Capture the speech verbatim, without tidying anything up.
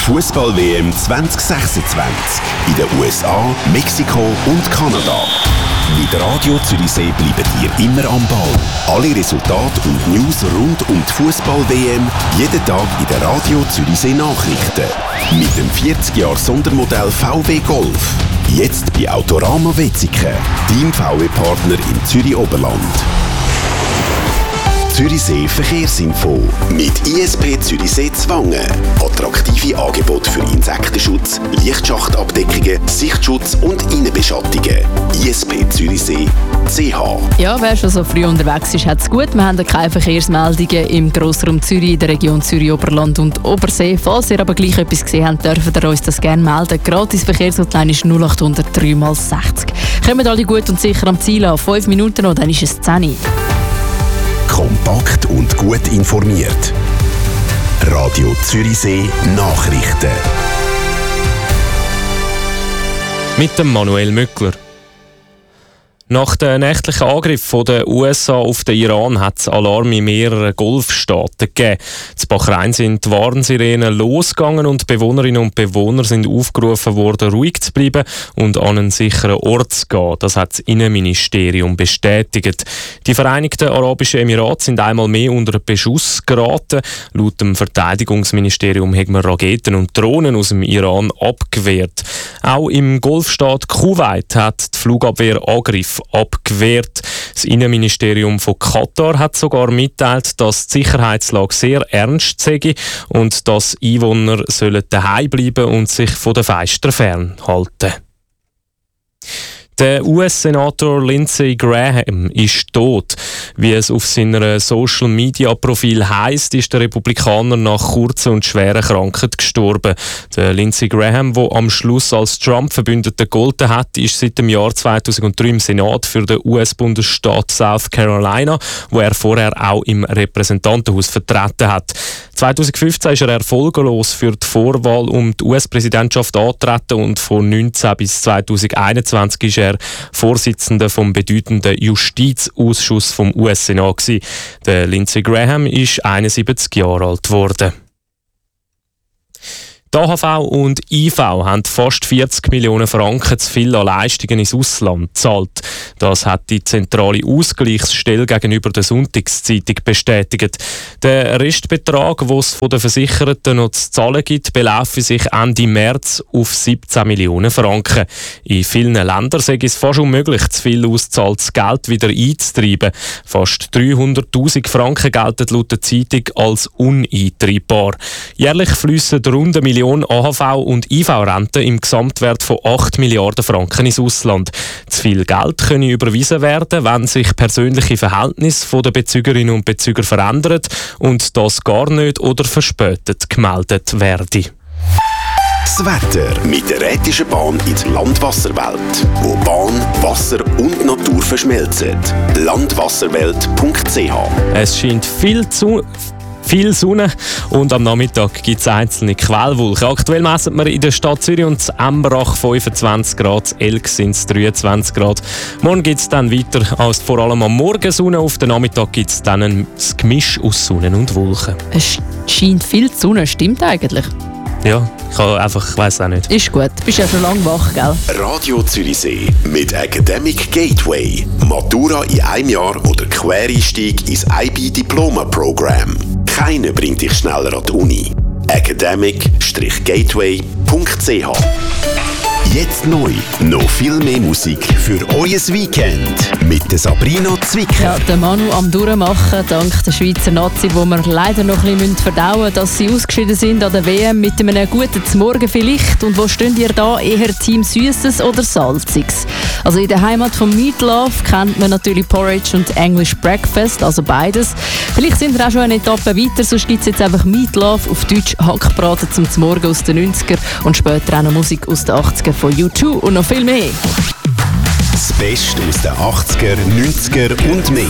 Fußball-W M zwanzig sechsundzwanzig in den U S A, Mexiko und Kanada. Mit Radio Zürichsee bleiben ihr immer am Ball. Alle Resultate und News rund um die Fußball-W M jeden Tag in den Radio Zürichsee Nachrichten. Mit dem vierzig Jahre Sondermodell V W Golf. Jetzt bei Autorama Wetzikon, Team V W-Partner im Zürich Oberland. Zürichsee Verkehrsinfo mit I S P Zürichsee Zwangen. Attraktive Angebote für Insektenschutz, Lichtschachtabdeckungen, Sichtschutz und Innenbeschattungen. I S P Zürichsee C H. Ja, wer schon so früh unterwegs ist, hat es gut. Wir haben keine Verkehrsmeldungen im Grossraum Zürich, in der Region Zürich-Oberland und Obersee. Falls ihr aber gleich etwas gesehen habt, dürft ihr uns das gerne melden. Gratis Verkehrshotline ist null acht hundert drei mal sechzig. Kommen alle gut und sicher am Ziel an. Fünf Minuten noch, dann ist es zehn Uhr. Kompakt und gut informiert. Radio Zürichsee Nachrichten. Mit dem Manuel Mückler. Nach dem nächtlichen Angriff der U S A auf den Iran hat es Alarm in mehreren Golfstaaten gegeben. In Bahrain sind die Warnsirenen losgegangen und Bewohnerinnen und Bewohner sind aufgerufen worden, ruhig zu bleiben und an einen sicheren Ort zu gehen. Das hat das Innenministerium bestätigt. Die Vereinigten Arabischen Emirate sind einmal mehr unter Beschuss geraten. Laut dem Verteidigungsministerium haben wir Raketen und Drohnen aus dem Iran abgewehrt. Auch im Golfstaat Kuwait hat die Flugabwehr Angriff abgewehrt. Das Innenministerium von Katar hat sogar mitteilt, dass die Sicherheitslage sehr ernst sei und dass Einwohner sollen daheim bleiben und sich von den Feistern fernhalten. Der U S-Senator Lindsey Graham ist tot. Wie es auf seinem Social-Media-Profil heisst, ist der Republikaner nach kurzer und schwerer Krankheit gestorben. Der Lindsey Graham, der am Schluss als Trump-Verbündeter gegolten hat, ist seit dem Jahr zweitausenddrei im Senat für den U S-Bundesstaat South Carolina, wo er vorher auch im Repräsentantenhaus vertreten hat. zweitausendfünfzehn ist er erfolglos für die Vorwahl um die U S-Präsidentschaft angetreten und von neunzehn bis zweitausendeinundzwanzig ist er Vorsitzender vom bedeutenden Justizausschuss vom U S-Senat gewesen. Der Lindsey Graham ist einundsiebzig Jahre alt geworden. Die A H V und I V haben fast vierzig Millionen Franken zu viel an Leistungen ins Ausland gezahlt. Das hat die zentrale Ausgleichsstelle gegenüber der Sonntagszeitung bestätigt. Der Restbetrag, den es von den Versicherten noch zu zahlen gibt, belaufe sich Ende März auf siebzehn Millionen Franken. In vielen Ländern sei es fast unmöglich, zu viel ausgezahltes Geld wieder einzutreiben. Fast dreihunderttausend Franken gelten laut der Zeitung als uneintreibbar. Jährlich fliessen rund eine Million A H V- und I V-Renten im Gesamtwert von acht Milliarden Franken ins Ausland. Zu viel Geld könne überwiesen werden, wenn sich persönliche Verhältnisse der Bezügerinnen und Bezüger verändern und das gar nicht oder verspätet gemeldet werde. Das Wetter mit der Rätischen Bahn in die Landwasserwelt, wo Bahn, Wasser und Natur verschmelzen. landwasserwelt punkt c h. Es scheint viel zu Viel Sonne und am Nachmittag gibt es einzelne Quellwolken. Aktuell messen wir in der Stadt Zürich und Embrach fünfundzwanzig Grad, Elk sind es dreiundzwanzig Grad. Morgen gibt es dann weiter, als vor allem am Morgen Sonne, auf den Nachmittag gibt es dann ein Gemisch aus Sonne und Wolken. Es scheint viel Sonne, stimmt eigentlich? Ja, ich einfach, ich weiss auch nicht. Ist gut, du bist ja schon lange wach, gell? Radio Zürichsee mit Academic Gateway. Matura in einem Jahr oder Quereinstieg ins I B-Diploma-Programm. Keiner bringt dich schneller an die Uni. academic gateway punkt c h. Jetzt neu, noch viel mehr Musik für euer Weekend mit der Sabrina Zwicker. Ja, der Manu am Durchmachen, dank der Schweizer Nazi, wo wir leider noch ein bisschen verdauen müssen, dass sie ausgeschieden sind an der W M mit einem guten Morgen vielleicht. Und wo steht ihr da? Eher Team Süßes oder Salziges? Also in der Heimat von Meatloaf kennt man natürlich Porridge und English Breakfast, also beides. Vielleicht sind wir auch schon eine Etappe weiter, sonst gibt es jetzt einfach Meatloaf, auf Deutsch Hackbraten zum Morgen aus den neunziger und später auch noch Musik aus den achtziger von U zwei und noch viel mehr. Das Beste aus den achtziger, neunziger und mehr.